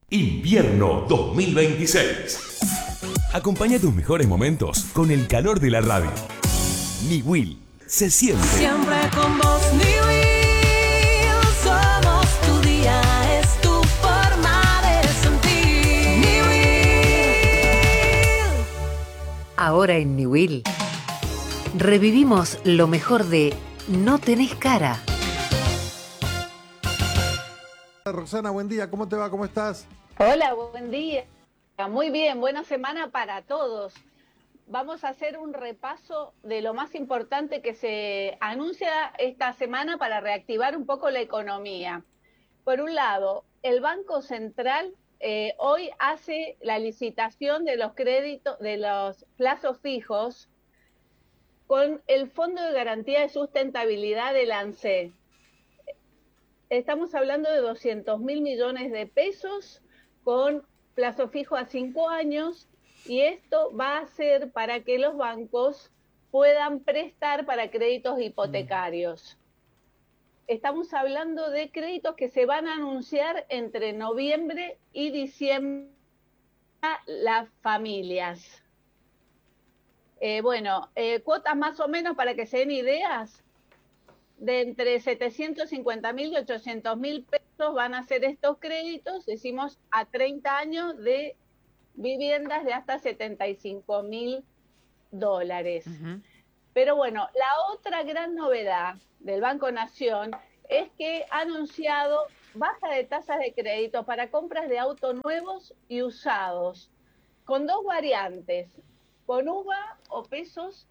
Invierno 2026. Acompaña tus mejores momentos con el calor de la radio. Niwil se siente. Siempre con vos, Niwil. Somos tu día, es tu forma de sentir. Niwil. Ahora en Niwil revivimos lo mejor de No tenés cara. Roxana, buen día, ¿cómo te va? ¿Cómo estás? Hola, buen día. Muy bien, buena semana para todos. Vamos a hacer un repaso de lo más importante que se anuncia esta semana para reactivar un poco la economía. Por un lado, el Banco Central hoy hace la licitación de los créditos, de los plazos fijos con el Fondo de Garantía de Sustentabilidad del ANSE. Estamos hablando de 200.000 millones de pesos con plazo fijo a 5 años, y esto va a ser para que los bancos puedan prestar para créditos hipotecarios. Estamos hablando de créditos que se van a anunciar entre noviembre y diciembre a las familias. Cuotas más o menos para que se den ideas, de entre 750.000 y 800.000 pesos van a ser estos créditos, decimos a 30 años, de viviendas de hasta $75.000. Pero bueno, la otra gran novedad del Banco Nación es que ha anunciado baja de tasas de crédito para compras de autos nuevos y usados, con dos variantes, con UVA o pesos,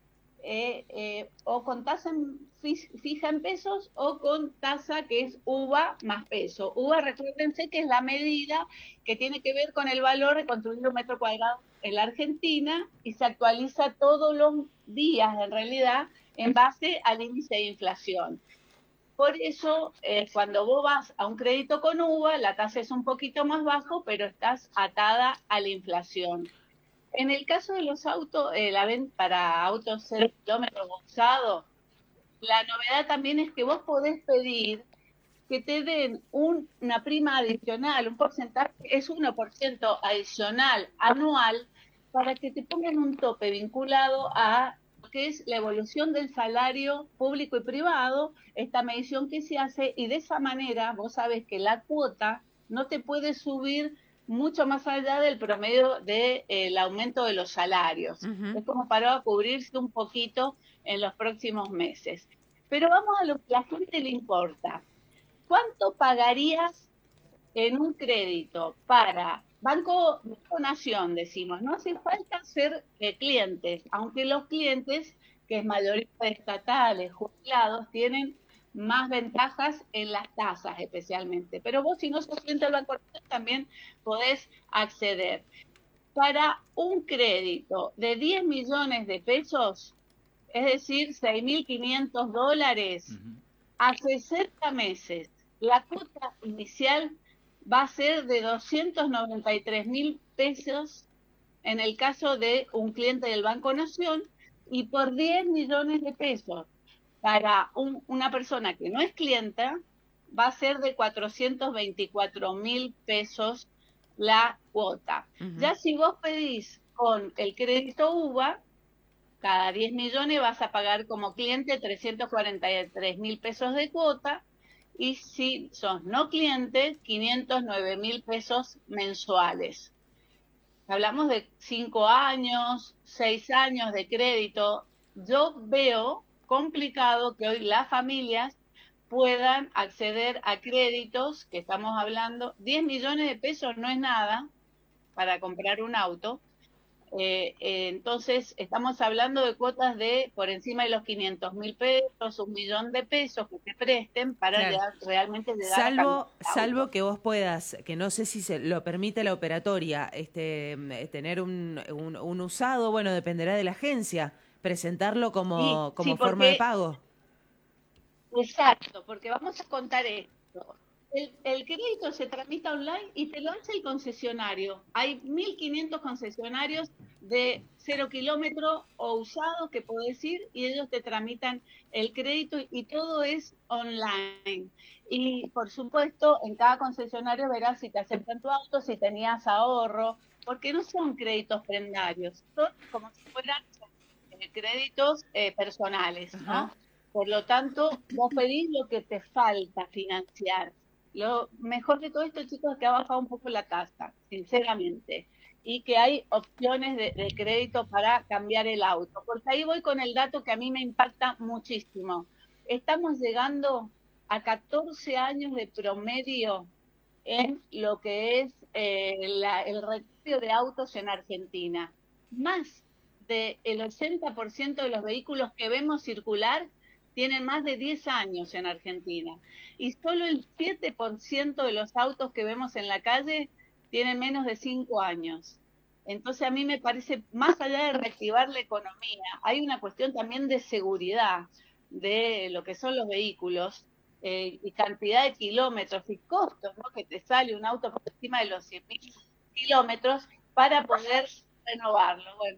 o con tasa fija en pesos, o con tasa que es UVA más peso. UVA, recuérdense que es la medida que tiene que ver con el valor de construir un metro cuadrado en la Argentina, y se actualiza todos los días, en realidad, en base al índice de inflación. Por eso, cuando vos vas a un crédito con UVA, la tasa es un poquito más bajo, pero estás atada a la inflación. En el caso de los autos, la venta para autos 0 kilómetros usados, la novedad también es que vos podés pedir que te den una prima adicional, un porcentaje, es 1% adicional anual, para que te pongan un tope vinculado a lo que es la evolución del salario público y privado, esta medición que se hace, y de esa manera vos sabés que la cuota no te puede subir mucho más allá del promedio del aumento de los salarios. Es como para cubrirse un poquito en los próximos meses. Pero vamos a lo que a la gente le importa. ¿Cuánto pagarías en un crédito para Banco Nación, decimos? No hace falta ser clientes, aunque los clientes, que es mayoría de estatales, jubilados, tienen más ventajas en las tasas especialmente. Pero vos, si no sos cliente del Banco Nación, también podés acceder. Para un crédito de 10 millones de pesos, es decir, $6.500, a 60 meses, la cuota inicial va a ser de 293.000 pesos en el caso de un cliente del Banco Nación, y por 10 millones de pesos para una persona que no es clienta va a ser de 424.000 pesos la cuota. Ya si vos pedís con el crédito UVA, cada 10 millones vas a pagar como cliente 343.000 pesos de cuota, y si sos no cliente, 509.000 pesos mensuales. Hablamos de 5 años, 6 años de crédito. Yo veo complicado que hoy las familias puedan acceder a créditos, que estamos hablando, 10 millones de pesos no es nada para comprar un auto. Entonces estamos hablando de cuotas de por encima de los 500.000 pesos, 1.000.000 de pesos que te presten para realmente llegar a cambiar el auto. Salvo que vos puedas, que no sé si se lo permite la operatoria, tener un usado, bueno, dependerá de la agencia, presentarlo como forma de pago. Exacto, porque vamos a contar esto. El crédito se tramita online y te lo hace el concesionario. Hay 1.500 concesionarios de 0 kilómetros o usados que podés ir y ellos te tramitan el crédito y todo es online. Y por supuesto, en cada concesionario verás si te aceptan tu auto, si tenías ahorro, porque no son créditos prendarios, son como si fueran créditos personales, ¿no? Ajá. Por lo tanto, vos pedís lo que te falta financiar. Lo mejor de todo esto, chicos, es que ha bajado un poco la tasa, sinceramente, y que hay opciones de crédito para cambiar el auto. Porque ahí voy con el dato que a mí me impacta muchísimo. Estamos llegando a 14 años de promedio en lo que es el recambio de autos en Argentina. Más del 80% de los vehículos que vemos circular tienen más de 10 años en Argentina. Y solo el 7% de los autos que vemos en la calle tienen menos de 5 años. Entonces a mí me parece, más allá de reactivar la economía, hay una cuestión también de seguridad de lo que son los vehículos y cantidad de kilómetros y costos, ¿no? Que te sale un auto por encima de los 100.000 kilómetros para poder renovarlo. Bueno,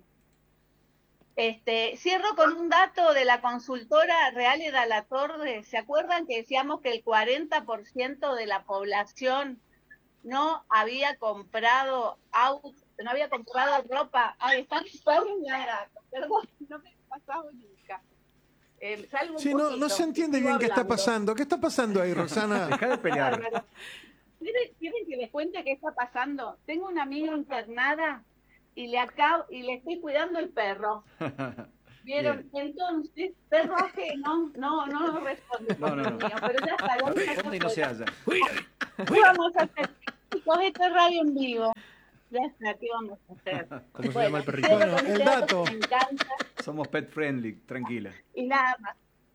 cierro con un dato de la consultora Reale Dalatorre. ¿Se acuerdan que decíamos que el 40% de la población no había comprado no había comprado ropa? Están perros en la gato, perdón, no me ha pasado nunca. Sí, no se entiende bien qué está pasando. ¿Qué está pasando ahí, Roxana? Deja de pelear. ¿Quieren que les cuente qué está pasando? Tengo una amiga internada y le estoy cuidando el perro. ¿Vieron? Bien. Entonces, perro que no responde por lo mío, pero ya está. Responde y no se halla. ¿Qué vamos a hacer? Chicos, esto es radio en vivo. Ya está, ¿qué vamos a hacer? ¿Cómo se llama el perrito? Bueno, el dato. Me encanta. Somos pet friendly, tranquila. Y nada más.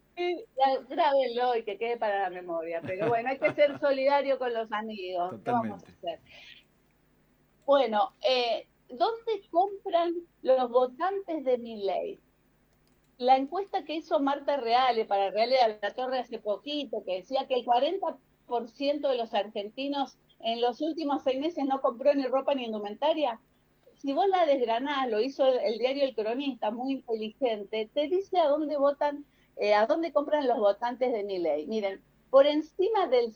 Grábenlo y que quede para la memoria. Pero bueno, hay que ser solidario con los amigos. Totalmente. ¿Qué vamos a hacer? Bueno, ¿dónde compran los votantes de Milei? La encuesta que hizo Marta Reale para Reale Dalatorre hace poquito, que decía que el 40% de los argentinos en los últimos 6 meses no compró ni ropa ni indumentaria. Si vos la desgranás, lo hizo el diario El Cronista, muy inteligente, te dice a dónde votan, a dónde compran los votantes de Milei. Miren, por encima del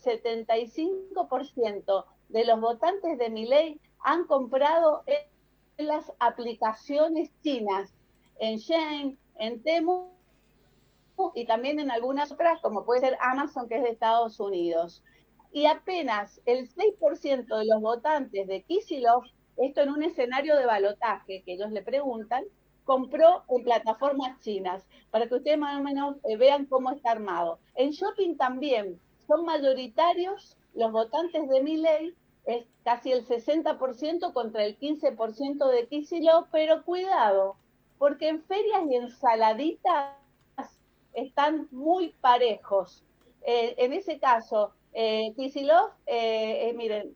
75% de los votantes de Milei han comprado en las aplicaciones chinas, en Shein, en Temu y también en algunas otras, como puede ser Amazon, que es de Estados Unidos. Y apenas el 6% de los votantes de Kicillof, esto en un escenario de balotaje que ellos le preguntan, compró en plataformas chinas, para que ustedes más o menos vean cómo está armado. En shopping también son mayoritarios los votantes de Milei, es casi el 60% contra el 15% de Kicillof, pero cuidado, porque en ferias y en saladitas están muy parejos. En ese caso, Kicillof, miren,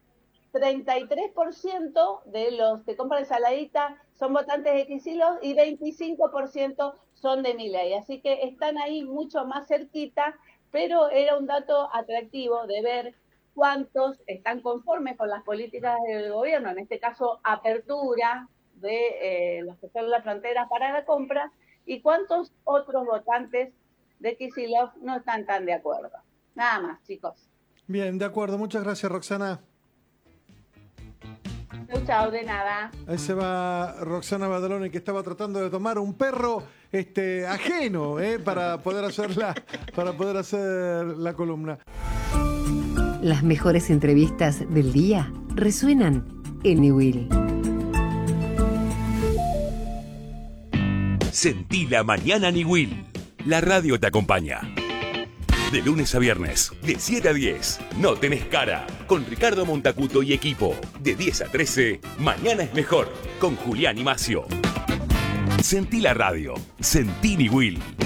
33% de los que compran ensaladita son votantes de Kicillof y 25% son de Milei. Así que están ahí mucho más cerquita, pero era un dato atractivo de ver cuántos están conformes con las políticas del gobierno, en este caso apertura de los que son las fronteras para la compra, y cuántos otros votantes de Kicillof no están tan de acuerdo. Nada más, chicos. Bien, de acuerdo. Muchas gracias, Roxana. Chao, de nada. Ahí se va Roxana Badaloni, que estaba tratando de tomar un perro ajeno para poder hacer la columna. Las mejores entrevistas del día resuenan en Niwil. Sentí la mañana Niwil. La radio te acompaña. De lunes a viernes, de 7 a 10, No Tenés Cara, con Ricardo Montacuto y equipo. De 10 a 13, Mañana es Mejor, con Julián y Macio. Sentí la radio, sentí Niwil.